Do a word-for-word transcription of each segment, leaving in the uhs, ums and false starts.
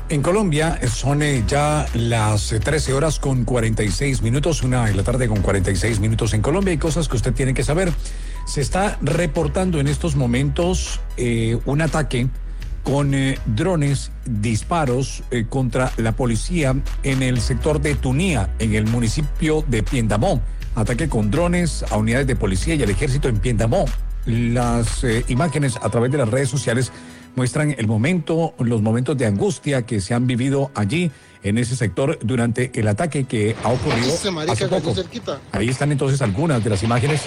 En Colombia son eh, ya las eh, trece horas con cuarenta y seis minutos, una de la tarde con cuarenta y seis minutos en Colombia. Hay cosas que usted tiene que saber. Se está reportando en estos momentos eh, un ataque con eh, drones, disparos eh, contra la policía en el sector de Tunía, en el municipio de Piendamó. Ataque con drones a unidades de policía y al ejército en Piendamó. Las eh, imágenes a través de las redes sociales muestran el momento, los momentos de angustia que se han vivido allí en ese sector durante el ataque que ha ocurrido hace poco. Ahí están entonces algunas de las imágenes.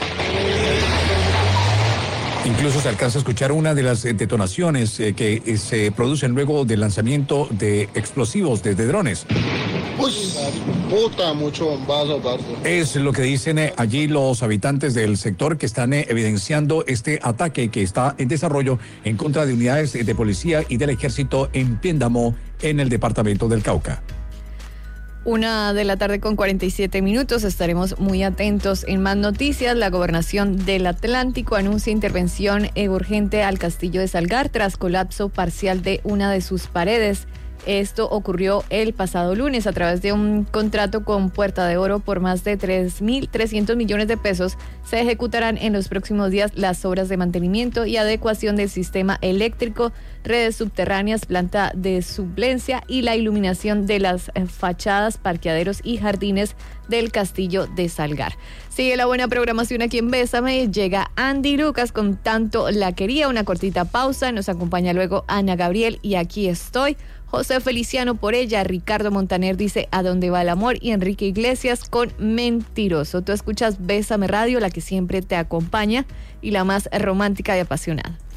Incluso se alcanza a escuchar una de las detonaciones eh, que eh, se producen luego del lanzamiento de explosivos desde drones. Uy, puta, mucho bombazo, parce. Es lo que dicen eh, allí los habitantes del sector que están eh, evidenciando este ataque que está en desarrollo en contra de unidades de policía y del ejército en Piendamó, en el departamento del Cauca. Una de la tarde con cuarenta y siete minutos, estaremos muy atentos en más noticias. La Gobernación del Atlántico anuncia intervención urgente al Castillo de Salgar tras colapso parcial de una de sus paredes. Esto ocurrió el pasado lunes a través de un contrato con Puerta de Oro por más de tres mil trescientos millones de pesos. Se ejecutarán en los próximos días las obras de mantenimiento y adecuación del sistema eléctrico, redes subterráneas, planta de suplencia y la iluminación de las fachadas, parqueaderos y jardines del Castillo de Salgar. Sigue la buena programación aquí en Bésame. Llega Andy Lucas con Tanto la Quería, una cortita pausa. Nos acompaña luego Ana Gabriel y Aquí Estoy. José Feliciano por ella, Ricardo Montaner dice ¿A dónde va el amor? Y Enrique Iglesias con Mentiroso. Tú escuchas Bésame Radio, la que siempre te acompaña y la más romántica y apasionada.